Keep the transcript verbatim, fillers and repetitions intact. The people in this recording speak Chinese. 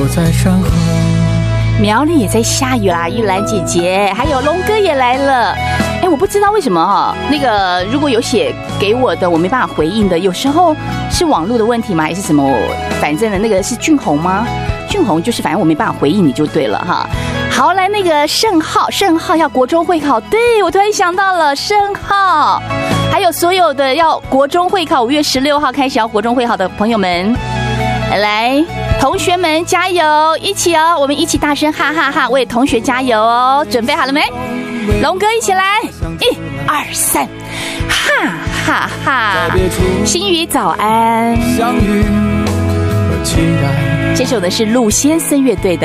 我在山河。 苗栗也在下雨啦，玉兰姐姐，还有龙哥也来了。哎，我不知道为什么哈、哦，那个如果有写给我的，我没办法回应的，有时候是网络的问题吗？还是什么？反正的那个是俊宏吗？俊宏就是反正我没办法回应你就对了哈。好，来那个盛浩，盛浩要国中会考，对我突然想到了盛浩，还有所有的要国中会考，五月十六号开始要国中会考的朋友们，来，同学们加油，一起哦，我们一起大声哈哈哈，为同学加油哦，准备好了没？龙哥一起来，一二三，哈哈哈！新宇早安， 相遇和期待。 这首的是陆先森乐队的